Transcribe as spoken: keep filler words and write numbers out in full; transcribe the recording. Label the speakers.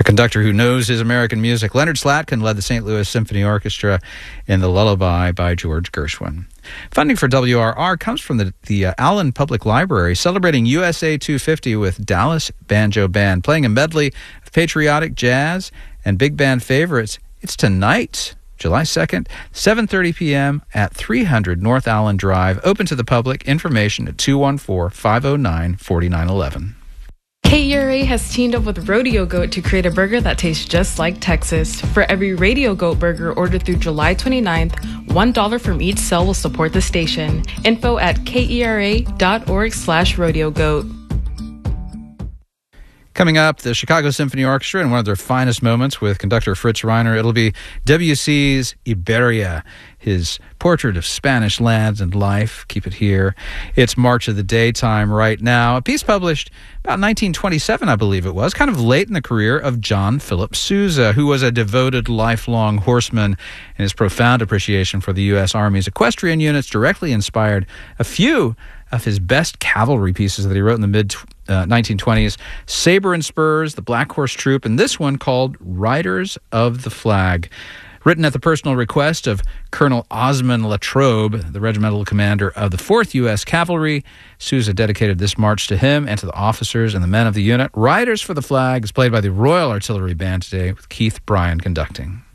Speaker 1: conductor who knows his American music. Leonard Slatkin led the Saint Louis Symphony Orchestra in The Lullaby by George Gershwin. Funding for W R R comes from the, the uh, Allen Public Library, celebrating U S A two fifty with Dallas Banjo Band, playing a medley of patriotic jazz and big band favorites. It's tonight, July second, seven thirty p.m. at three hundred North Allen Drive. Open to the public. Information at two one four, five oh nine, four nine one one.
Speaker 2: K E R A has teamed up with Rodeo Goat to create a burger that tastes just like Texas. For every Rodeo Goat burger ordered through July twenty-ninth, one dollar from each sale will support the station. Info at kera.org slash rodeo goat.
Speaker 1: Coming up, the Chicago Symphony Orchestra in one of their finest moments with conductor Fritz Reiner. It'll be Debussy's Iberia, his portrait of Spanish lands and life. Keep it here. It's March of the Daytime right now. A piece published about nineteen twenty-seven, I believe it was, kind of late in the career of John Philip Sousa, who was a devoted lifelong horseman, and his profound appreciation for the U S Army's equestrian units directly inspired a few of his best cavalry pieces that he wrote in the mid uh, nineteen twenties, Sabre and Spurs, the Black Horse Troop, and this one called Riders of the Flag. Written at the personal request of Colonel Osmond Latrobe, the regimental commander of the fourth U S Cavalry, Sousa dedicated this march to him and to the officers and the men of the unit. Riders for the Flag is played by the Royal Artillery Band today with Keith Bryan conducting.